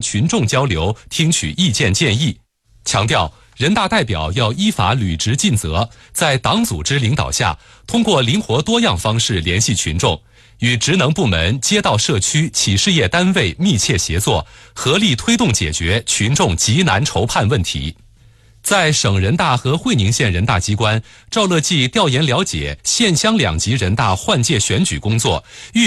群众交流，听取意见建议，强调人大代表要依法履职尽责，在党组织领导下，通过灵活多样方式联系群众，与职能部门、街道社区、企事业单位密切协作，合力推动解决群众急难愁盼问题。在省人大和会宁县人大机关，赵乐际调研了解县乡两级人大换届选举工作，